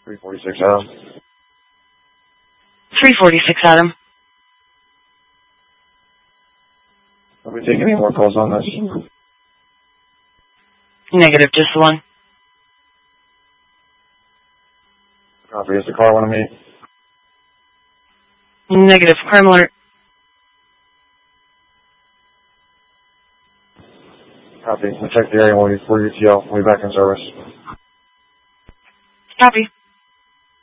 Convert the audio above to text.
346 Adam. 346 Adam. Are we taking any more calls on this? Negative, just one. Copy. Is the car want to meet? Negative, crime alert. Copy. We'll check the area for UTL. We'll be back in service. Copy.